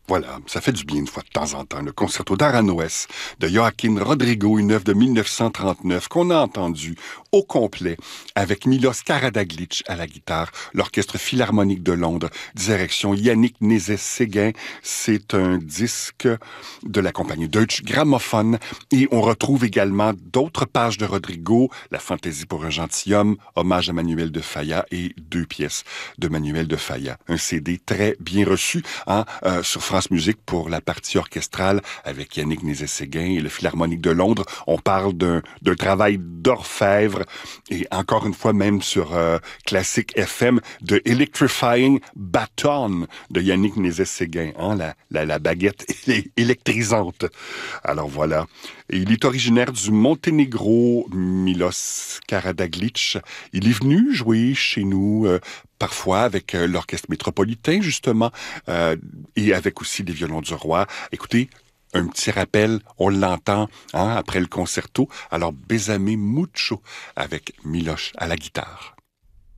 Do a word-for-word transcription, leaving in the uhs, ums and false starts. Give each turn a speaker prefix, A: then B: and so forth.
A: Voilà, ça fait du bien une fois de temps en temps. Le concerto d'Aranjuez de Joaquín Rodrigo, une œuvre de mille neuf cent trente-neuf qu'on a entendu au complet avec Milos Karadaglic à la guitare, l'Orchestre Philharmonique de Londres, direction Yannick Nézet-Séguin. C'est un disque de la compagnie Deutsche Grammophon et on retrouve également d'autres pages de Rodrigo, La Fantaisie pour un gentilhomme, Hommage à Manuel de Falla et deux pièces de Manuel de Falla. Un C D très bien reçu hein, euh, sur France Musique pour la partie orchestrale avec Yannick Nézet-Séguin et le Philharmonique de Londres. On parle d'un, d'un travail d'orfèvre et encore une fois même sur euh, Classique F M de Electrifying Baton de Yannick Nézet-Séguin, hein, la, la, la baguette électrisante. Alors voilà. Et il est originaire du Monténégro, Milos Karadaglic. Il est venu jouer chez nous euh, parfois avec euh, l'Orchestre métropolitain, justement, euh, et avec aussi les violons du roi. Écoutez, un petit rappel, on l'entend hein, après le concerto. Alors, Bésame mucho avec Miloš à la guitare.